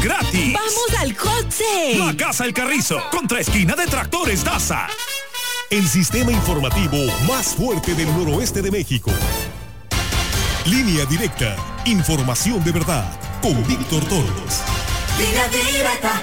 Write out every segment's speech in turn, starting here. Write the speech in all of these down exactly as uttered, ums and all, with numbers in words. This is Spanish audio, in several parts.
gratis. ¡Vamos al Hot La Casa El Carrizo, contra esquina de Tractores Daza. El sistema informativo más fuerte del noroeste de México. Línea Directa, información de verdad, con Víctor Torres. Línea Directa.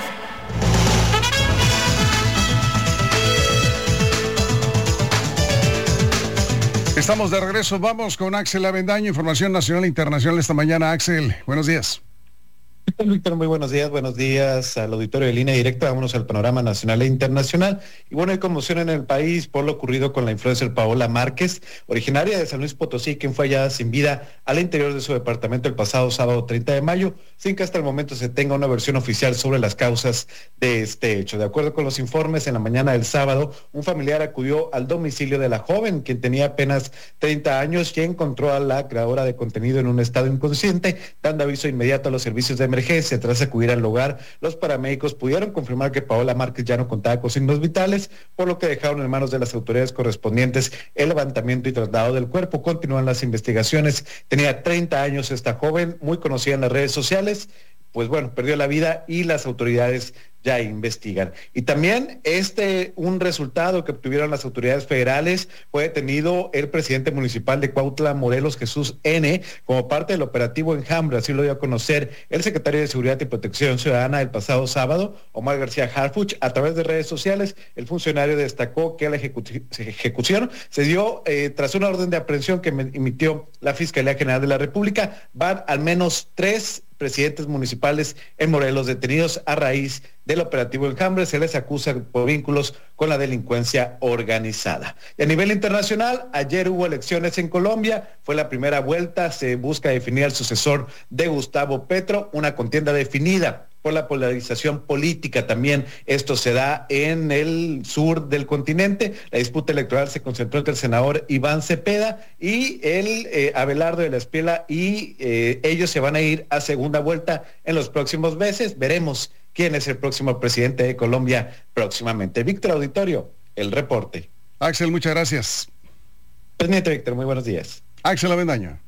Estamos de regreso, vamos con Axel Avendaño, información nacional e internacional esta mañana. Axel, buenos días. ¿Qué tal, Víctor? Muy buenos días, buenos días al auditorio de Línea Directa. Vámonos al panorama nacional e internacional. Y bueno, hay conmoción en el país por lo ocurrido con la influencer Paola Márquez, originaria de San Luis Potosí, quien fue hallada sin vida al interior de su departamento el pasado sábado treinta de mayo, sin que hasta el momento se tenga una versión oficial sobre las causas de este hecho. De acuerdo con los informes, en la mañana del sábado, un familiar acudió al domicilio de la joven, quien tenía apenas treinta años, y encontró a la creadora de contenido en un estado inconsciente, dando aviso inmediato a los servicios de emergencia. Tras acudir al lugar, los paramédicos pudieron confirmar que Paola Márquez ya no contaba con signos vitales, por lo que dejaron en manos de las autoridades correspondientes el levantamiento y traslado del cuerpo. Continúan las investigaciones. Tenía treinta años esta joven, muy conocida en las redes sociales. Pues bueno, perdió la vida y las autoridades ya investigan. Y también este, un resultado que obtuvieron las autoridades federales, fue detenido el presidente municipal de Cuautla, Morelos, Jesús N., como parte del operativo Enjambre. Así lo dio a conocer el secretario de Seguridad y Protección Ciudadana el pasado sábado, Omar García Harfuch. A través de redes sociales, el funcionario destacó que la ejecu- ejecución se dio eh, tras una orden de aprehensión que emitió la Fiscalía General de la República. Van al menos tres presidentes municipales en Morelos detenidos a raíz del operativo Enjambre. Se les acusa por vínculos con la delincuencia organizada. Y a nivel internacional, ayer hubo elecciones en Colombia, fue la primera vuelta, se busca definir al sucesor de Gustavo Petro, una contienda definida por la polarización política. También esto se da en el sur del continente. La disputa electoral se concentró entre el senador Iván Cepeda y el eh, Abelardo de la Espriella, y eh, ellos se van a ir a segunda vuelta en los próximos meses. Veremos quién es el próximo presidente de Colombia próximamente. Víctor Auditorio, el reporte. Axel, muchas gracias. Presidente Víctor, muy buenos días. Axel Avendaño.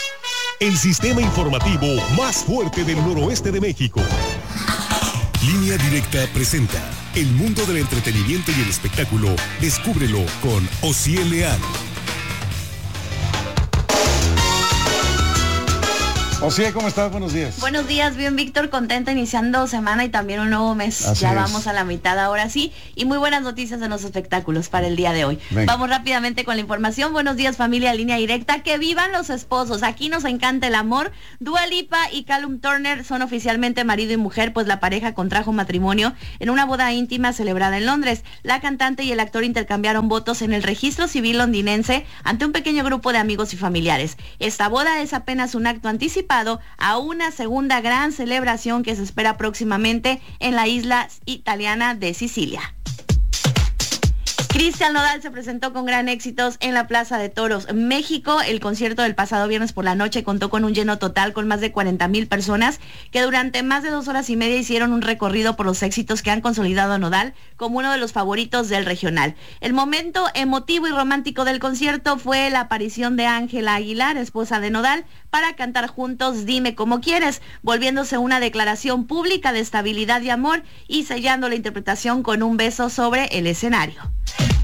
El sistema informativo más fuerte del noroeste de México. Línea Directa presenta el mundo del entretenimiento y el espectáculo. Descúbrelo con Osiel Leal. Osiel, ¿cómo estás? Buenos días. Buenos días, bien, Víctor, contenta iniciando semana y también un nuevo mes. Así ya es. Vamos a la mitad ahora sí, y muy buenas noticias en los espectáculos para el día de hoy. Venga. Vamos rápidamente con la información. Buenos días, familia Línea Directa. Que vivan los esposos, aquí nos encanta el amor. Dua Lipa y Callum Turner son oficialmente marido y mujer, pues la pareja contrajo matrimonio en una boda íntima celebrada en Londres. La cantante y el actor intercambiaron votos en el registro civil londinense ante un pequeño grupo de amigos y familiares. Esta boda es apenas un acto anticipado a una segunda gran celebración que se espera próximamente en la isla italiana de Sicilia. Cristian Nodal se presentó con gran éxitos en la Plaza de Toros, México. El concierto del pasado viernes por la noche contó con un lleno total con más de cuarenta mil personas que durante más de dos horas y media hicieron un recorrido por los éxitos que han consolidado a Nodal como uno de los favoritos del regional. El momento emotivo y romántico del concierto fue la aparición de Ángela Aguilar, esposa de Nodal, para cantar juntos Dime Cómo Quieres, volviéndose una declaración pública de estabilidad y amor y sellando la interpretación con un beso sobre el escenario.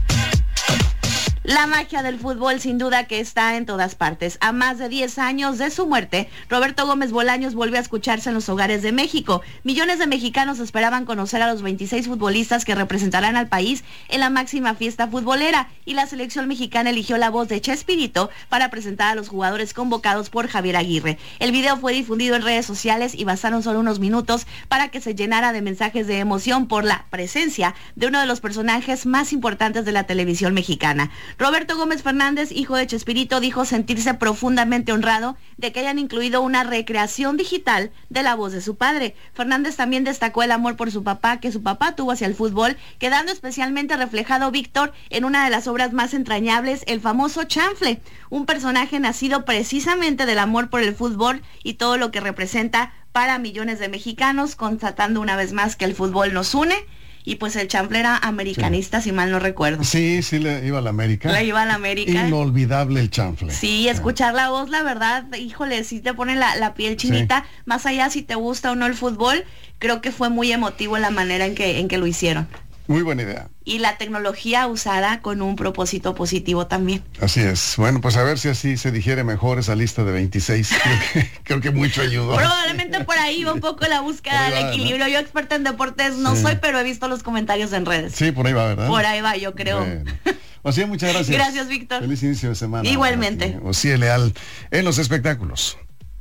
La magia del fútbol sin duda que está en todas partes. A más de diez años de su muerte, Roberto Gómez Bolaños volvió a escucharse en los hogares de México. Millones de mexicanos esperaban conocer a los veintiséis futbolistas que representarán al país en la máxima fiesta futbolera, y la selección mexicana eligió la voz de Chespirito para presentar a los jugadores convocados por Javier Aguirre. El video fue difundido en redes sociales y bastaron solo unos minutos para que se llenara de mensajes de emoción por la presencia de uno de los personajes más importantes de la televisión mexicana. Roberto Gómez Fernández, hijo de Chespirito, dijo sentirse profundamente honrado de que hayan incluido una recreación digital de la voz de su padre. Fernández también destacó el amor por su papá que su papá tuvo hacia el fútbol, quedando especialmente reflejado, Víctor, en una de las obras más entrañables, el famoso Chanfle, un personaje nacido precisamente del amor por el fútbol y todo lo que representa para millones de mexicanos, constatando una vez más que el fútbol nos une y pues el chanfle era americanista, sí. si mal no recuerdo. Sí, sí, le iba a la América. Le iba a la América. Inolvidable el chanfle. Sí, escuchar la voz, la verdad, híjole, sí te pone la, la piel chinita, sí. Más allá si te gusta o no el fútbol, creo que fue muy emotivo la manera en que, en que lo hicieron. Muy buena idea. Y la tecnología usada con un propósito positivo también. Así es. Bueno, pues a ver si así se digiere mejor esa lista de veintiséis. Creo que, creo que mucho ayudó. Probablemente por ahí va un poco la búsqueda del va, equilibrio. ¿No? Yo experta en deportes no sí. soy, pero he visto los comentarios en redes. Sí, por ahí va, ¿verdad? Por ahí va, yo creo. Bueno. Así, muchas gracias. Gracias, Víctor. Feliz inicio de semana. Igualmente. Osíe Leal en los espectáculos.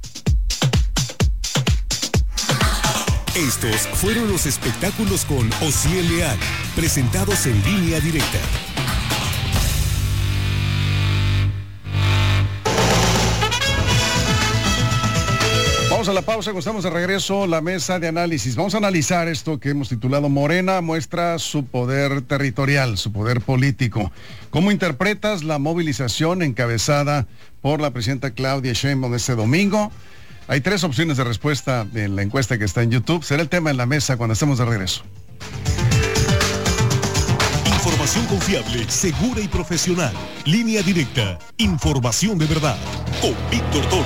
Estos fueron los espectáculos con Osíe Leal, presentados en Línea Directa. Vamos a la pausa, estamos de regreso, la mesa de análisis. Vamos a analizar esto que hemos titulado Morena muestra su poder territorial, su poder político. ¿Cómo interpretas la movilización encabezada por la presidenta Claudia Sheinbaum este domingo? Hay tres opciones de respuesta en la encuesta que está en YouTube. Será el tema en la mesa cuando estemos de regreso. Información confiable, segura y profesional. Línea Directa. Información de verdad. Con Víctor Toro.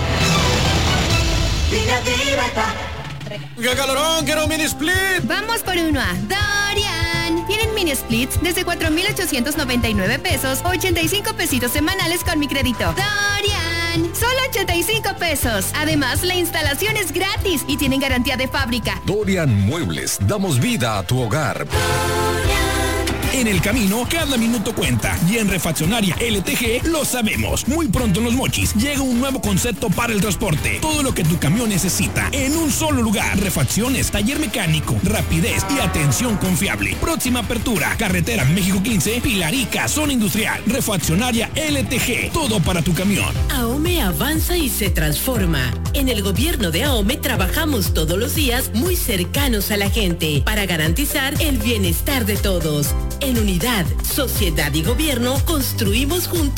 Línea Directa. ¡Qué calorón! ¡Quiero un mini split! Vamos por uno a Dorian. Tienen mini splits desde cuatro mil ochocientos noventa y nueve pesos, ochenta y cinco pesitos semanales con mi crédito. Dorian. Solo ochenta y cinco pesos. Además, la instalación es gratis y tienen garantía de fábrica. Dorian Muebles. Damos vida a tu hogar. En el camino, cada minuto cuenta. Y en Refaccionaria L T G lo sabemos. Muy pronto en Los Mochis llega un nuevo concepto para el transporte. Todo lo que tu camión necesita en un solo lugar. Refacciones, taller mecánico, rapidez y atención confiable. Próxima apertura, carretera México quince, Pilarica, zona industrial. Refaccionaria L T G. Todo para tu camión. AOME avanza y se transforma. En el gobierno de AOME trabajamos todos los días muy cercanos a la gente para garantizar el bienestar de todos. En unidad, sociedad y gobierno construimos juntos